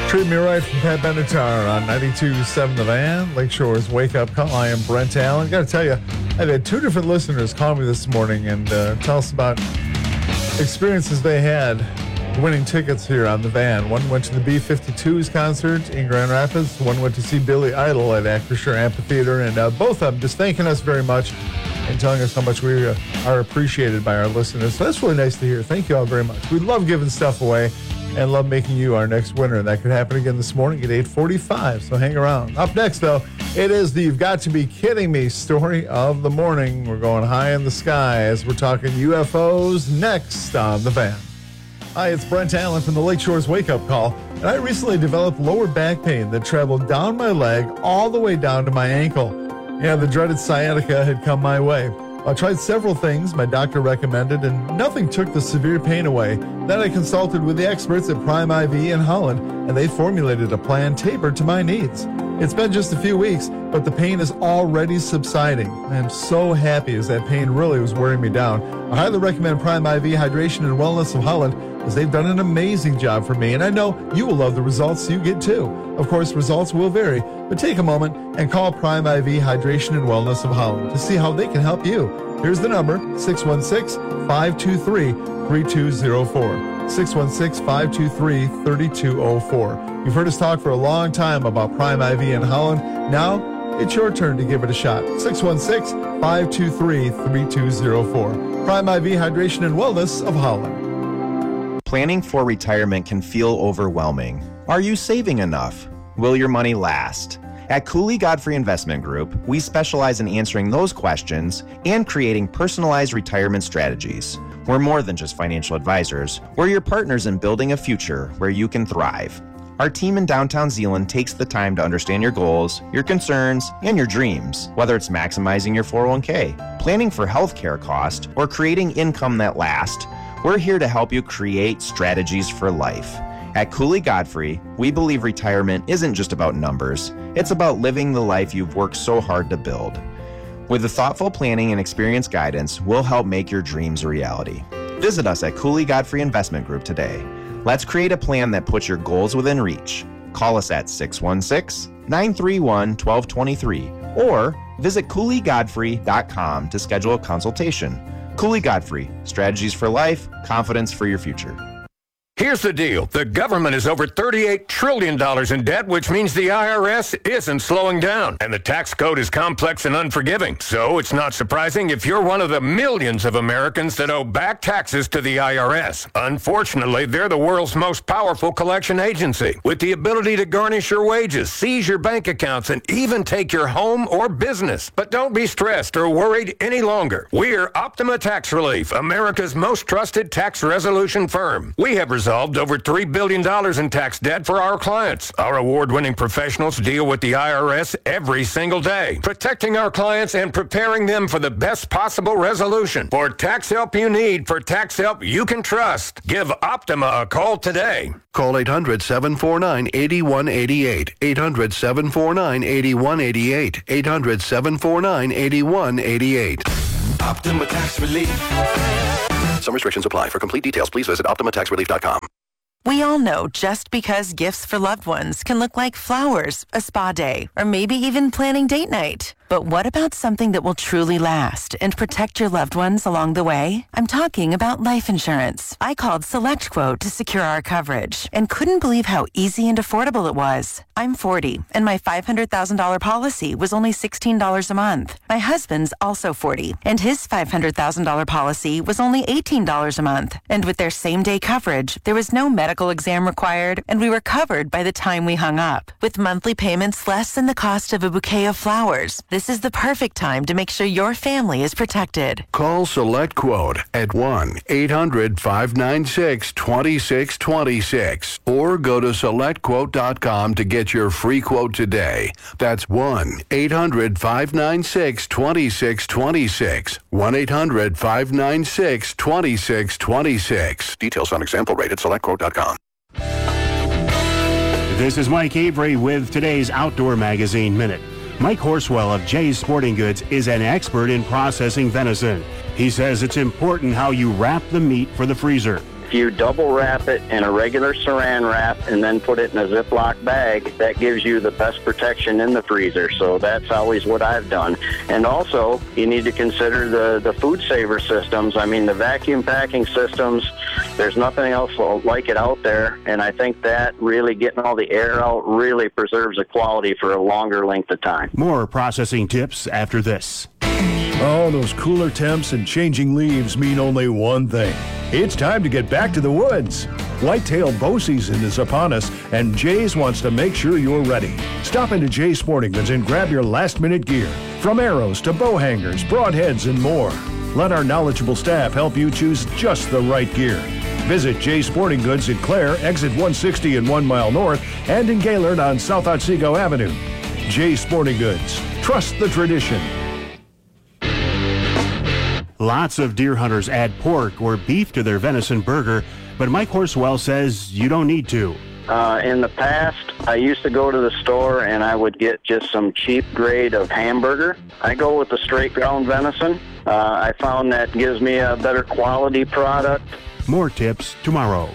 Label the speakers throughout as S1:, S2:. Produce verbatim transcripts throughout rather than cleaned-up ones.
S1: Treat Me Right from Pat Benatar on ninety-two point seven The Van, Lakeshore's Wake Up Call. I am Brent Allen. Got to tell you, I've had two different listeners call me this morning and uh, tell us about experiences they had winning tickets here on The Van. One went to the B fifty-twos concert in Grand Rapids. One went to see Billy Idol at Acrisure Amphitheater. And uh, both of them just thanking us very much and telling us how much we uh, are appreciated by our listeners. So that's really nice to hear. Thank you all very much. We love giving stuff away and love making you our next winner. That could happen again this morning at eight forty-five, so hang around. Up next, though, it is the You've Got to Be Kidding Me story of the morning. We're going high in the sky as we're talking U F Os next on The Van. Hi, it's Brent Allen from the Lakeshore's Wake Up Call, and I recently developed lower back pain that traveled down my leg all the way down to my ankle. Yeah, the dreaded sciatica had come my way. I tried several things my doctor recommended, and nothing took the severe pain away. Then I consulted with the experts at Prime I V in Holland, and they formulated a plan tailored to my needs. It's been just a few weeks, but the pain is already subsiding. I am so happy as that pain really was wearing me down. I highly recommend Prime I V Hydration and Wellness of Holland, as they've done an amazing job for me, and I know you will love the results you get too. Of course, results will vary, but take a moment and call Prime I V Hydration and Wellness of Holland to see how they can help you. Here's the number, six one six, five two three, three two zero four. six one six, five two three, three two zero four. You've heard us talk for a long time about Prime I V in Holland. Now, it's your turn to give it a shot. six one six, five two three, three two zero four. Prime I V Hydration and Wellness of Holland.
S2: Planning for retirement can feel overwhelming. Are you saving enough? Will your money last? At Cooley Godfrey Investment Group, we specialize in answering those questions and creating personalized retirement strategies. We're more than just financial advisors. We're your partners in building a future where you can thrive. Our team in downtown Zeeland takes the time to understand your goals, your concerns, and your dreams, whether it's maximizing your four oh one k, planning for healthcare cost, or creating income that lasts. We're here to help you create strategies for life. At Cooley Godfrey, we believe retirement isn't just about numbers. It's about living the life you've worked so hard to build. With the thoughtful planning and experienced guidance, we'll help make your dreams a reality. Visit us at Cooley Godfrey Investment Group today. Let's create a plan that puts your goals within reach. Call us at six one six, nine three one, one two two three or visit cooley godfrey dot com to schedule a consultation. Cooley Godfrey, strategies for life, confidence for your future.
S3: Here's the deal. The government is over thirty-eight trillion dollars in debt, which means the I R S isn't slowing down. And the tax code is complex and unforgiving. So it's not surprising if you're one of the millions of Americans that owe back taxes to the I R S. Unfortunately, they're the world's most powerful collection agency, with the ability to garnish your wages, seize your bank accounts, and even take your home or business. But don't be stressed or worried any longer. We're Optima Tax Relief, America's most trusted tax resolution firm. We have resolved over three billion dollars in tax debt for our clients. Our award-winning professionals deal with the I R S every single day, protecting our clients and preparing them for the best possible resolution. For tax help you need, for tax help you can trust, give Optima a call today.
S4: Call eight hundred, seven four nine, eight one eight eight. eight hundred, seven four nine, eight one eight eight. eight hundred, seven four nine, eight one eight eight.
S5: Optima Tax Relief.
S4: Some restrictions apply. For complete details, please visit optima tax relief dot com.
S6: We all know just because gifts for loved ones can look like flowers, a spa day, or maybe even planning date night. But what about something that will truly last and protect your loved ones along the way? I'm talking about life insurance. I called SelectQuote to secure our coverage and couldn't believe how easy and affordable it was. I'm forty, and my five hundred thousand dollars policy was only sixteen dollars a month. My husband's also forty, and his five hundred thousand dollars policy was only eighteen dollars a month. And with their same-day coverage, there was no medical exam required, and we were covered by the time we hung up. With monthly payments less than the cost of a bouquet of flowers, this is the perfect time to make sure your family is protected.
S4: Call SelectQuote at one eight hundred, five nine six, two six two six or go to select quote dot com to get your free quote today. That's one eight hundred, five nine six, two six two six. one eight hundred, five nine six, two six two six. Details on example rate at select quote dot com.
S7: This is Mike Avery with today's Outdoor Magazine Minute. Mike Horswell of Jay's Sporting Goods is an expert in processing venison. He says it's important how you wrap the meat for the freezer.
S8: if you double wrap it in a regular saran wrap and then put it in a Ziploc bag, that gives you the best protection in the freezer. So that's always what I've done. And also, you need to consider the, the food saver systems. I mean, the vacuum packing systems, there's nothing else like it out there. And I think that really getting all the air out really preserves the quality for a longer length of time.
S7: More processing tips after this.
S9: Oh, those cooler temps and changing leaves mean only one thing. It's time to get back to the woods. Whitetail bow season is upon us, and Jay's wants to make sure you're ready. Stop into Jay's Sporting Goods and grab your last-minute gear. From arrows to bow hangers, broadheads, and more. Let our knowledgeable staff help you choose just the right gear. Visit Jay's Sporting Goods in Clare, exit one sixty and one mile north, and in Gaylord on South Otsego Avenue. Jay's Sporting Goods. Trust the tradition.
S7: Lots of deer hunters add pork or beef to their venison burger, but Mike Horswell says you don't need to.
S8: Uh, in the past, I used to go to the store and I would get just some cheap grade of hamburger. I go with the straight ground venison. Uh, I found that gives me a better quality product.
S7: More tips tomorrow.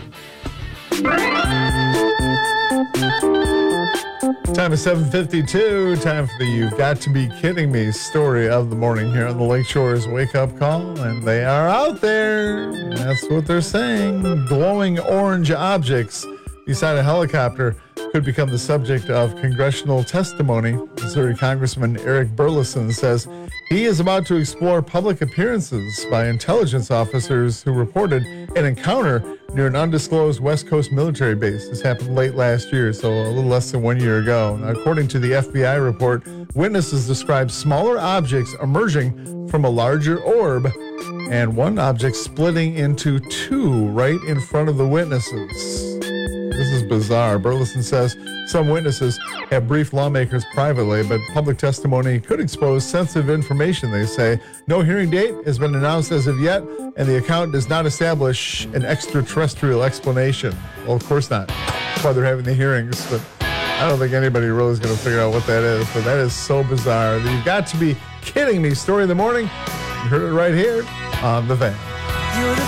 S1: Time is seven fifty-two. Time for the You've Got to Be Kidding Me story of the morning here on the Lakeshore's Wake Up Call. And they are out there. That's what they're saying. Glowing orange objects beside a helicopter could become the subject of congressional testimony. Missouri Congressman Eric Burleson says he is about to explore public appearances by intelligence officers who reported an encounter near an undisclosed West Coast military base. This happened late last year, so a little less than one year ago. Now, according to the F B I report, witnesses described smaller objects emerging from a larger orb and one object splitting into two right in front of the witnesses. This is bizarre. Burleson says some witnesses have briefed lawmakers privately, but public testimony could expose sensitive information, they say. No hearing date has been announced as of yet, and the account does not establish an extraterrestrial explanation. Well, of course not. That's why they're having the hearings, but I don't think anybody really is going to figure out what that is, but that is so bizarre. You've got to be kidding me. Story of the morning. You heard it right here on The Van.